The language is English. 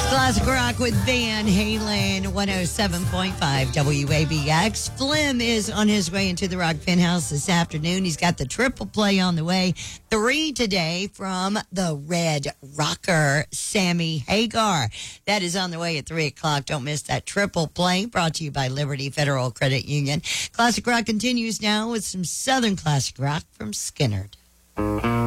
Classic Rock with Van Halen, 107.5 WABX. Flynn is on his way into the Rock Penthouse this afternoon. He's got the triple play on the way. 3 today from the Red Rocker, Sammy Hagar. That is on the way at 3 o'clock. Don't miss that triple play, brought to you by Liberty Federal Credit Union. Classic Rock continues now with some Southern Classic Rock from Skynyrd.